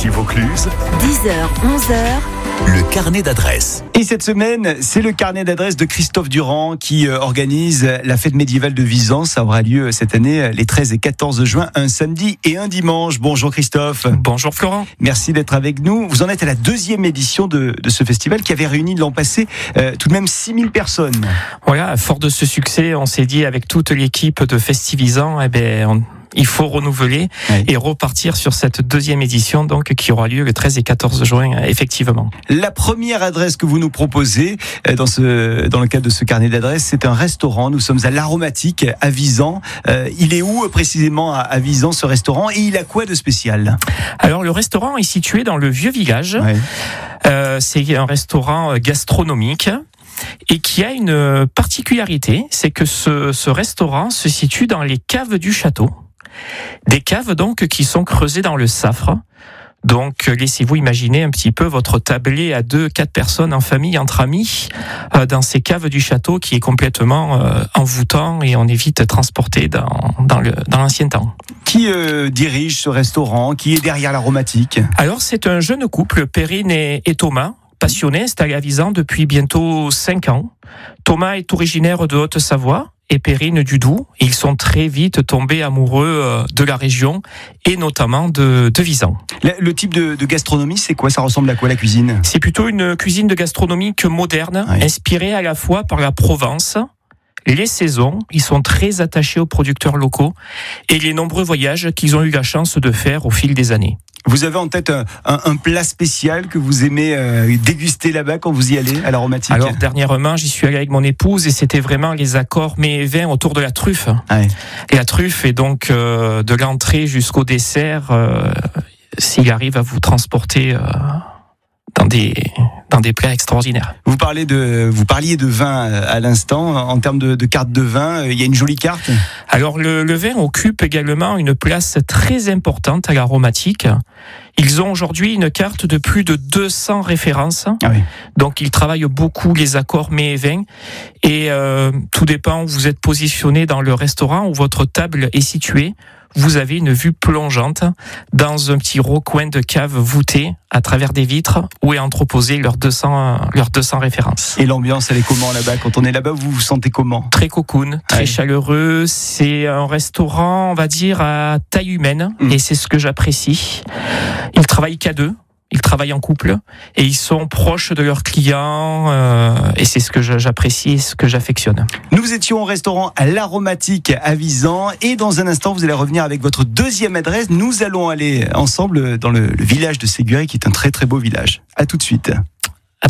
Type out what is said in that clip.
ici Vaucluse. 10h, 11h. Le carnet d'adresses. Et cette semaine, c'est le carnet d'adresses de Christophe Durand qui organise la fête médiévale de Visant. Ça aura lieu cette année les 13 et 14 juin, un samedi et un dimanche. Bonjour Christophe. Bonjour Florent. Merci d'être avec nous. Vous en êtes à la deuxième édition de ce festival qui avait réuni l'an passé tout de même 6000 personnes. Voilà, fort de ce succès, on s'est dit avec toute l'équipe de Festivisant, il faut renouveler et repartir sur cette deuxième édition donc qui aura lieu le 13 et 14 juin, effectivement. La première adresse que vous nous proposez dans le cadre de ce carnet d'adresses, c'est un restaurant. Nous sommes à l'Aromatique à Visant. Il est où précisément à Visant ce restaurant et il a quoi de spécial? Alors le restaurant est situé dans le vieux village. C'est un restaurant gastronomique. Et qui a une particularité, c'est que ce restaurant se situe dans les caves du château. Des caves donc qui sont creusées dans le Safre. Donc laissez-vous imaginer un petit peu votre tablé à 2-4 personnes en famille, entre amis, dans ces caves du château qui est complètement envoûtant et on est vite transporté dans l'ancien temps. Qui dirige ce restaurant? Qui est derrière l'Aromatique? Alors c'est un jeune couple, Perrine et Thomas, passionné, installé à Visant depuis bientôt 5 ans. Thomas est originaire de Haute-Savoie et Perrine du Doubs. Ils sont très vite tombés amoureux de la région et notamment de Visant. Le type de gastronomie, c'est quoi? Ça ressemble à quoi la cuisine? C'est plutôt une cuisine de gastronomique moderne, inspirée à la fois par la Provence, les saisons. Ils sont très attachés aux producteurs locaux et les nombreux voyages qu'ils ont eu la chance de faire au fil des années. Vous avez en tête un plat spécial que vous aimez déguster là-bas quand vous y allez à l'Aromatique? Alors dernièrement, j'y suis allé avec mon épouse et c'était vraiment les accords mets et vins autour de la truffe. Et la truffe est donc de l'entrée jusqu'au dessert, s'il arrive à vous transporter dans des plats extraordinaires. Vous parliez de vin à l'instant. En termes de carte de vin, il y a une jolie carte. Alors le vin occupe également une place très importante à l'Aromatique. Ils ont aujourd'hui une carte de plus de 200 références. Donc ils travaillent beaucoup les accords mets et vins. Et tout dépend où vous êtes positionné dans le restaurant, où votre table est située. Vous avez une vue plongeante dans un petit recoin de cave voûtée à travers des vitres où est entreposé leurs 200 références. Et l'ambiance, elle est comment là-bas? Quand on est là-bas, vous vous sentez comment? Très cocoon, très chaleureux. C'est un restaurant, on va dire, à taille humaine et c'est ce que j'apprécie. Ils travaillent qu'à deux. Ils travaillent en couple et ils sont proches de leurs clients et c'est ce que j'apprécie et ce que j'affectionne. Nous étions au restaurant à l'Aromatique à Visant et dans un instant vous allez revenir avec votre deuxième adresse. Nous allons aller ensemble dans le village de Séguret qui est un très très beau village. À tout de suite.